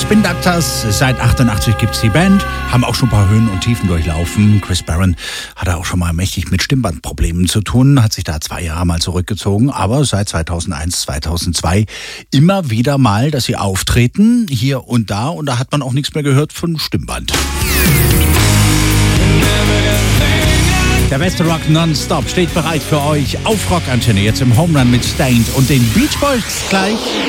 Spin Doctors. Seit 88 gibt's die Band, haben auch schon ein paar Höhen und Tiefen durchlaufen. Chris Barron hatte auch schon mal mächtig mit Stimmbandproblemen zu tun, hat sich da 2 Jahre mal zurückgezogen, aber seit 2001, 2002 immer wieder mal, dass sie auftreten, hier und da hat man auch nichts mehr gehört von Stimmband. Der beste Rock nonstop steht bereit für euch auf Rockantenne, jetzt im Home Run mit Stained und den Beach Boys gleich.